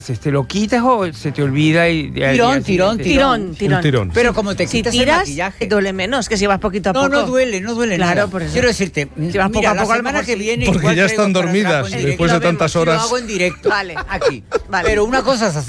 ¿Te lo quitas o se te olvida? Tirón. Pero como te Si quitas el tiras, maquillaje... duele menos que si vas poquito a poco. No duele Claro, nada. por eso. Quiero decirte, Si vas poco mira, a poco, la a lo semana mejor que sí. viene... Porque igual ya traigo están para acá dormidas en directo. después de Lo vemos. tantas Lo horas. hago en directo. Vale. Aquí. Vale. Pero una cosa es hacer